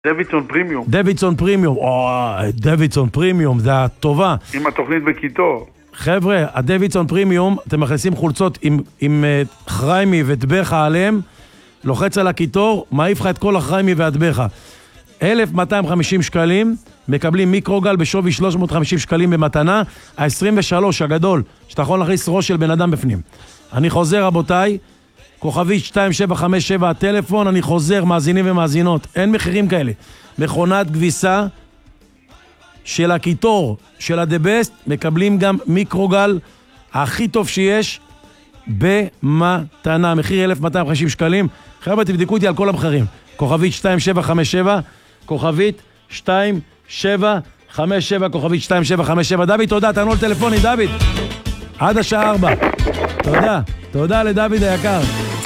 דוידסון פרימיום. דוידסון פרימיום, דוידסון פרימיום, זה הטובה. עם התוכנית בקיטור. חבר'ה, הדוידסון פרימיום, אתם מכניסים חולצות עם חריימי וטבחה עליהם, לוחץ על הקיטור, מעיף לך את כל החריימי והטבחה. 1,250 שקלים, מקבלים מיקרוגל בשווי 350 שקלים במתנה, ה-23 הגדול, שאתה יכול להכניס ראש של בן אדם בפנים. אני חוזר רבותיי, כוכבית 2757 הטלפון, אני חוזר, מאזינים ומאזינות, אין מחירים כאלה. מכונת כביסה של הקיטור, של הדבסט, מקבלים גם מיקרוגל הכי טוב שיש במתנה, מחיר 1,250 שקלים. חבר'ה, תבדקו אותי על כל המחירים. כוכבית 2757, כוכבית 2757, כוכבית 2757. דוד, תודה, תענו לטלפוני, דוד. עד השעה 4. תודה, תודה לדוד היקר.